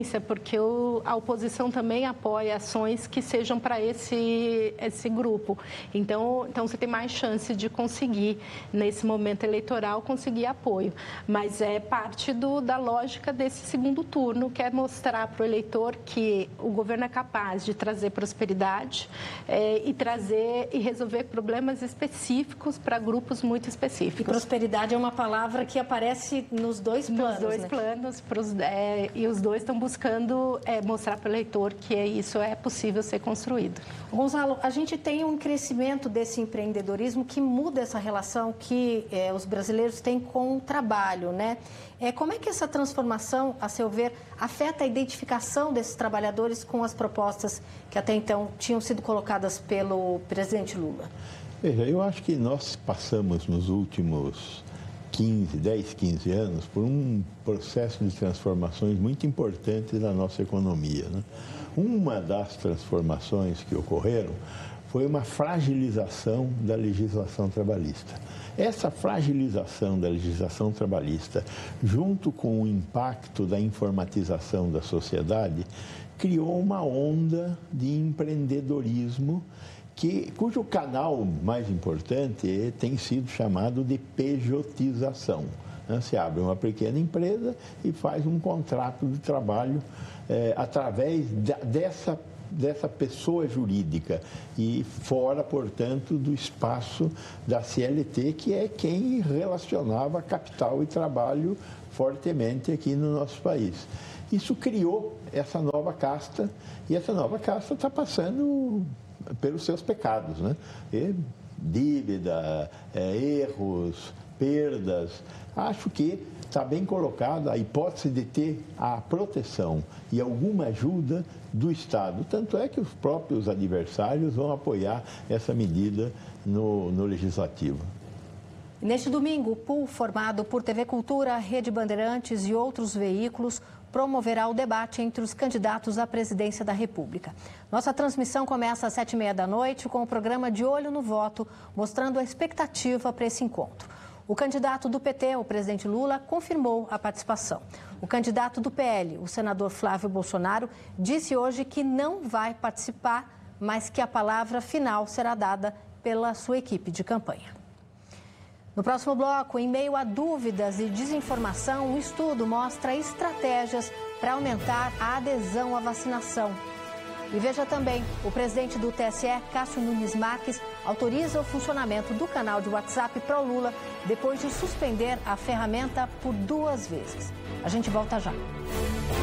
porque a oposição também apoia ações que sejam para esse grupo. Então você tem mais chance de conseguir, nesse momento eleitoral, conseguir apoio. Mas é parte da lógica desse segundo turno, que é mostrar para o eleitor que o governo é capaz de trazer prosperidade e resolver problemas específicos para grupos muito específicos. E prosperidade é uma palavra que aparece nos dois planos, planos, e os dois estão buscando mostrar para o eleitor que isso é possível ser construído. Gonzalo, a gente tem um crescimento desse empreendedorismo que muda essa relação que os brasileiros têm com o trabalho, né? Como é que essa transformação, a seu ver, afeta a identificação desses trabalhadores com as propostas que até então tinham sido colocadas pelo presidente Lula? Veja, eu acho que nós passamos nos últimos 10, 15 anos por um processo de transformações muito importante na nossa economia, né? Uma das transformações que ocorreram foi uma fragilização da legislação trabalhista. Essa fragilização da legislação trabalhista, junto com o impacto da informatização da sociedade, criou uma onda de empreendedorismo cujo canal mais importante tem sido chamado de pejotização. Você abre uma pequena empresa e faz um contrato de trabalho através dessa pessoa jurídica e fora, portanto, do espaço da CLT, que é quem relacionava capital e trabalho fortemente aqui no nosso país. Isso criou essa nova casta e essa nova casta está passando pelos seus pecados, né? Dívida, erros, perdas. Acho que está bem colocada a hipótese de ter a proteção e alguma ajuda do Estado. Tanto é que os próprios adversários vão apoiar essa medida no Legislativo. Neste domingo, o pool formado por TV Cultura, Rede Bandeirantes e outros veículos promoverá o debate entre os candidatos à presidência da República. Nossa transmissão começa às 7h30 da noite com o programa De Olho no Voto, mostrando a expectativa para esse encontro. O candidato do PT, o presidente Lula, confirmou a participação. O candidato do PL, o senador Flávio Bolsonaro, disse hoje que não vai participar, mas que a palavra final será dada pela sua equipe de campanha. No próximo bloco, em meio a dúvidas e desinformação, um estudo mostra estratégias para aumentar a adesão à vacinação. E veja também, o presidente do TSE, Cássio Nunes Marques, autoriza o funcionamento do canal de WhatsApp pró-Lula depois de suspender a ferramenta por 2 vezes. A gente volta já.